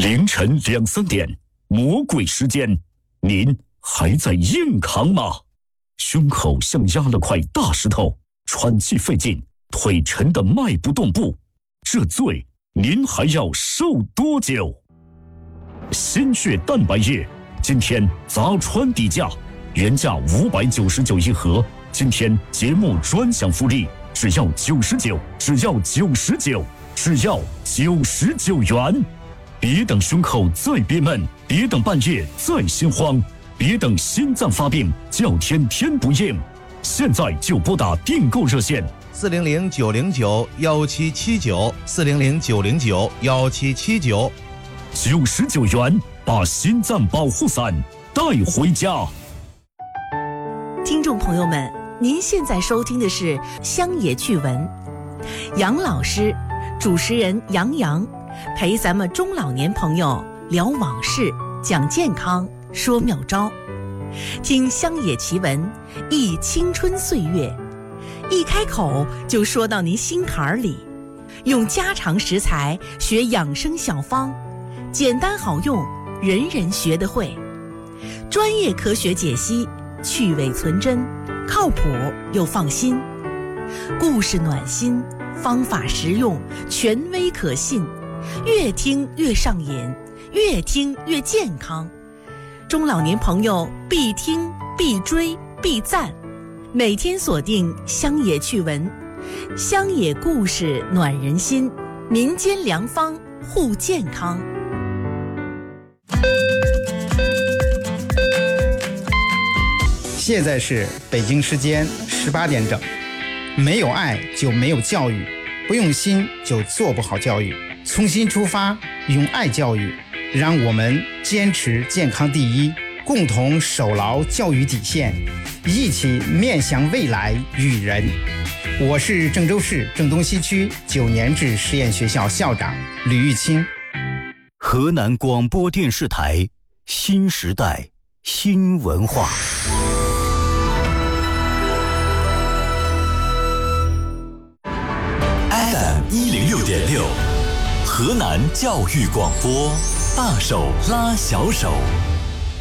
凌晨2、3点，魔鬼时间，您还在硬扛吗？胸口像压了块大石头，喘气费劲，腿沉得迈不动步，这罪您还要受多久？心血蛋白液今天砸穿底价，原价599一盒，今天节目专享福利，只要99，只要99，只要99元。别等胸口再憋闷，别等半夜再心慌，别等心脏发病叫天天不应，现在就拨打订购热线 400-909-1779，400-909-1779， 99元把心脏保护伞带回家。 听众朋友们，您现在收听的是乡野趣闻，杨老师，主持人杨洋，陪咱们中老年朋友聊往事，讲健康，说妙招，听乡野奇闻，忆青春岁月，一开口就说到您心坎里，用家常食材学养生小方，简单好用，人人学得会，专业科学解析，去伪存真，靠谱又放心，故事暖心，方法实用，权威可信，越听越上瘾，越听越健康。中老年朋友必听必追必赞，每天锁定乡野趣闻，乡野故事暖人心，民间良方护健康。 现在是北京时间18点整。没有爱就没有教育，不用心就做不好教育。从心出发，用爱教育，让我们坚持健康第一，共同守牢教育底线，一起面向未来育人。我是郑州市郑东西区9年制实验学校校长吕玉清。 河南广播电视台新时代新文化。FM106.6，河南教育广播，大手拉小手。